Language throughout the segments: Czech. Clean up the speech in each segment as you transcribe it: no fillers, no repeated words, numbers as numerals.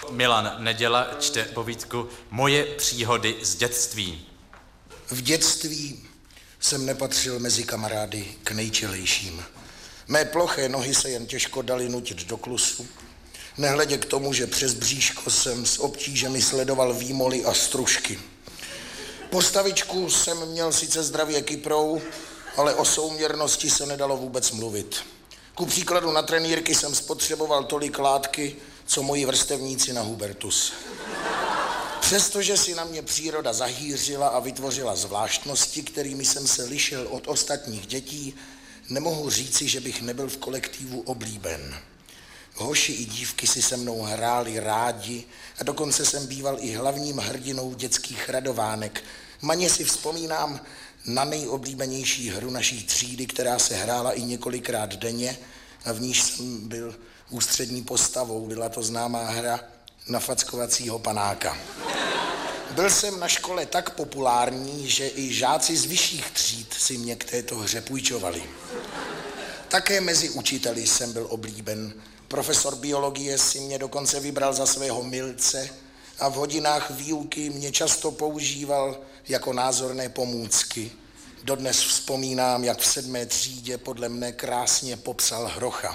Milan Neděla čte povídku Moje příhody z dětství. V dětství jsem nepatřil mezi kamarády k nejčilejším. Mé ploché nohy se jen těžko daly nutit do klusu. Nehledě k tomu, že přes bříško jsem s obtížemi sledoval výmoly a stružky. Postavičku jsem měl sice zdravě kyprou, ale o souměrnosti se nedalo vůbec mluvit. Ku příkladu na trenýrky jsem spotřeboval tolik látky, co moji vrstevníci na Hubertus. Přestože si na mě příroda zahýřila a vytvořila zvláštnosti, kterými jsem se lišil od ostatních dětí, nemohu říci, že bych nebyl v kolektivu oblíben. Hoši i dívky si se mnou hráli rádi a dokonce jsem býval i hlavním hrdinou dětských radovánek. Maně si vzpomínám na nejoblíbenější hru naší třídy, která se hrála i několikrát denně a v níž jsem byl ústřední postavou. Byla to známá hra na fackovacího panáka. Byl jsem na škole tak populární, že i žáci z vyšších tříd si mě k této hře půjčovali. Také mezi učiteli jsem byl oblíben. Profesor biologie si mě dokonce vybral za svého milce a v hodinách výuky mě často používal jako názorné pomůcky. Dodnes vzpomínám, jak v 7. třídě podle mne krásně popsal hrocha.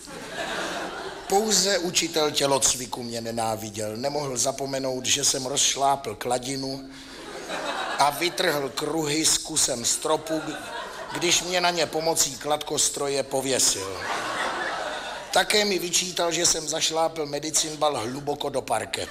Pouze učitel tělocviku mě nenáviděl. Nemohl zapomenout, že jsem rozšlápl kladinu a vytrhl kruhy s kusem stropu, když mě na ně pomocí kladkostroje pověsil. Také mi vyčítal, že jsem zašlápl medicinbal hluboko do parket.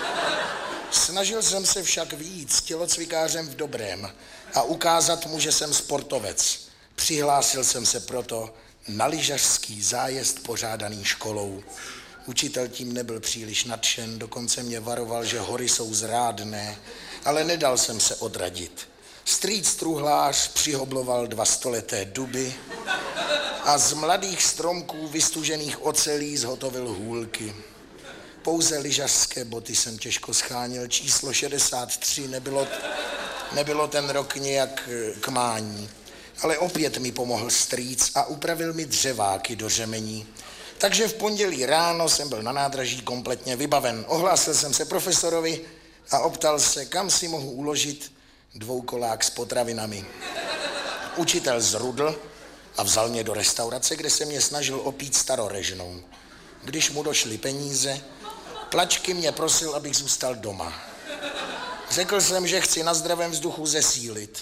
Snažil jsem se však vyjít s tělocvikářem v dobrém a ukázat mu, že jsem sportovec. Přihlásil jsem se proto na lyžařský zájezd pořádaný školou. Učitel tím nebyl příliš nadšen, dokonce mě varoval, že hory jsou zrádné, ale nedal jsem se odradit. Strýc truhlář přihobloval 2 stoleté duby a z mladých stromků vystužených ocelí zhotovil hůlky. Pouze lyžařské boty jsem těžko schánil, číslo 63 nebylo ten rok nějak k mání. Ale opět mi pomohl strýc a upravil mi dřeváky do řemení. Takže v pondělí ráno jsem byl na nádraží kompletně vybaven. Ohlásil jsem se profesorovi a optal se, kam si mohu uložit 2kolák s potravinami. Učitel zrudl a vzal mě do restaurace, kde se mě snažil opít starorežnou. Když mu došly peníze, plačky mě prosil, abych zůstal doma. Řekl jsem, že chci na zdravém vzduchu zesílit.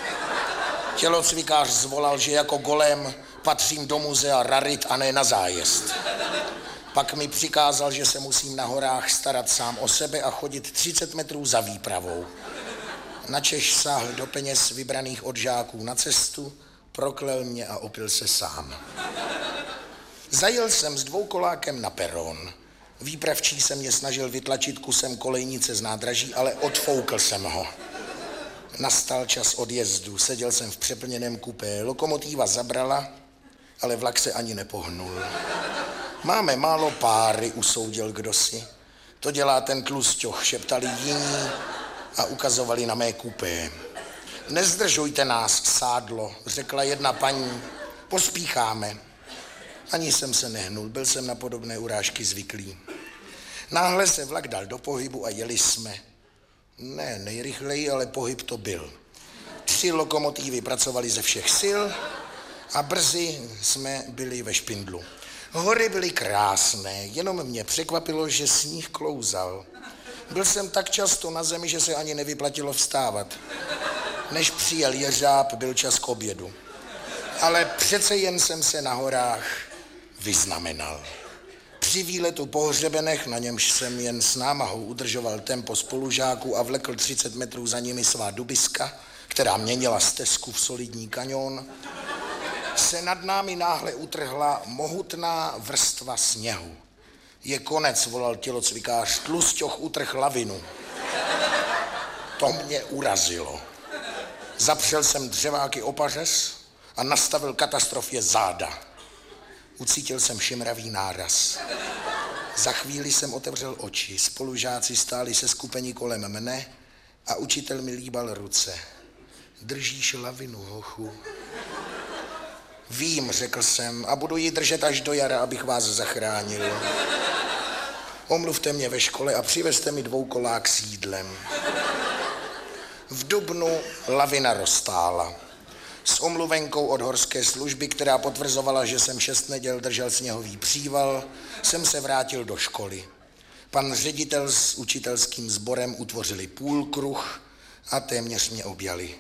Tělocvikář zvolal, že jako golem patřím do muzea rarit a ne na zájezd. Pak mi přikázal, že se musím na horách starat sám o sebe a chodit 30 metrů za výpravou. Načež sáhl do peněz vybraných od žáků na cestu, proklel mě a opil se sám. Zajel jsem s 2kolákem na peron. Výpravčí se mě snažil vytlačit kusem kolejnice z nádraží, ale odfoukl jsem ho. Nastal čas odjezdu, seděl jsem v přeplněném kupé, lokomotíva zabrala, ale vlak se ani nepohnul. Máme málo páry, usoudil kdosi. To dělá ten tlusťoch, šeptali jiní a ukazovali na mé kupé. Nezdržujte nás, sádlo, řekla jedna paní, pospícháme. Ani jsem se nehnul, byl jsem na podobné urážky zvyklý. Náhle se vlak dal do pohybu a jeli jsme. Ne nejrychleji, ale pohyb to byl. 3 lokomotivy pracovaly ze všech sil a brzy jsme byli ve špindlu. Hory byly krásné, jenom mě překvapilo, že sníh klouzal. Byl jsem tak často na zemi, že se ani nevyplatilo vstávat. Než přijel jeřáb, byl čas k obědu. Ale přece jen jsem se na horách vyznamenal. Při výletu po hřebenech, na němž jsem jen s námahou udržoval tempo spolužáků a vlekl 30 metrů za nimi svá dubiska, která měnila stezku v solidní kaňon, se nad námi náhle utrhla mohutná vrstva sněhu. Je konec, volal tělocvikář, tlusťoch utrhl lavinu. To mě urazilo. Zapřel jsem dřeváky o pařez a nastavil katastrofě záda. Ucítil jsem šimravý náraz. Za chvíli jsem otevřel oči. Spolužáci stáli se skupení kolem mne a učitel mi líbal ruce. Držíš lavinu, hochu? Vím, řekl jsem, a budu ji držet až do jara, abych vás zachránil. Omluvte mě ve škole a přivezte mi dvoukolák s jídlem. V dubnu lavina roztála. S omluvenkou od horské služby, která potvrzovala, že jsem 6 neděl držel sněhový příval, jsem se vrátil do školy. Pan ředitel s učitelským sborem utvořili půlkruh a téměř mě objali.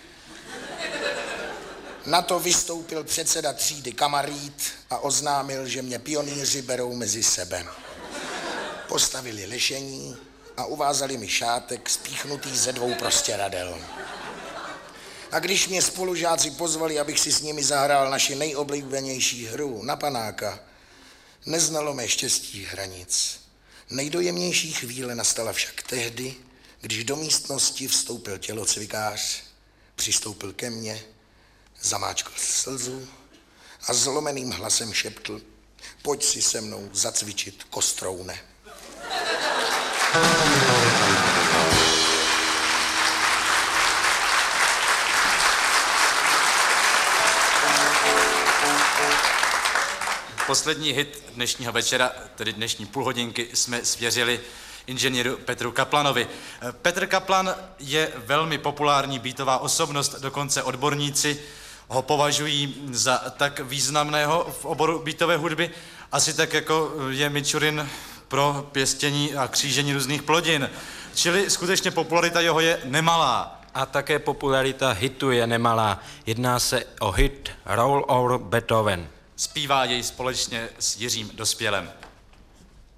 Na to vystoupil předseda třídy Kamarít a oznámil, že mě pionýři berou mezi sebe. Postavili lešení a uvázali mi šátek spíchnutý ze 2 prostěradel. A když mě spolužáci pozvali, abych si s nimi zahrál naši nejoblíbenější hru na panáka, neznalo mé štěstí hranic. Nejdojemnější chvíle nastala však tehdy, když do místnosti vstoupil tělocvikář, přistoupil ke mně, zamáčkl slzu a zlomeným hlasem šeptl: pojď si se mnou zacvičit, kostroune. Poslední hit dnešního večera, tedy dnešní půlhodinky, jsme svěřili inženýru Petru Kaplanovi. Petr Kaplan je velmi populární beatová osobnost, dokonce odborníci ho považují za tak významného v oboru beatové hudby, asi tak jako je Mičurin pro pěstění a křížení různých plodin. Čili skutečně popularita jeho je nemalá. A také popularita hitu je nemalá. Jedná se o hit Roll Over Beethoven. Zpívá jej společně s Jiřím Dospělem.